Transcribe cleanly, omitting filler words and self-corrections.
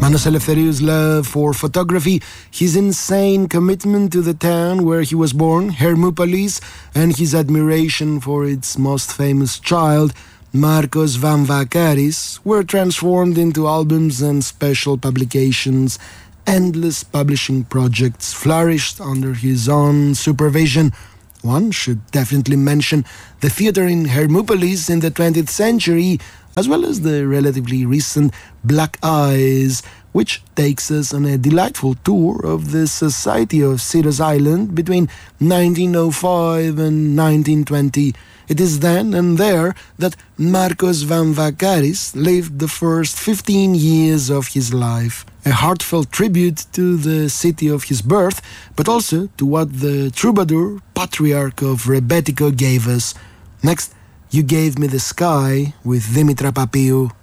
Manos Eleftheriou's love for photography, his insane commitment to the town where he was born, Hermopolis, and his admiration for its most famous child, Marcos Vamvakaris, were transformed into albums and special publications. Endless publishing projects flourished under his own supervision. One should definitely mention the theatre in Hermopolis in the 20th century, as well as the relatively recent Black Eyes, which takes us on a delightful tour of the society of Syros Island between 1905 and 1920. It is then and there that Marcos Vamvakaris lived the first 15 years of his life. A heartfelt tribute to the city of his birth, but also to what the troubadour, patriarch of Rebetiko, gave us. Next, You Gave Me the Sky with Dimitra Papiou.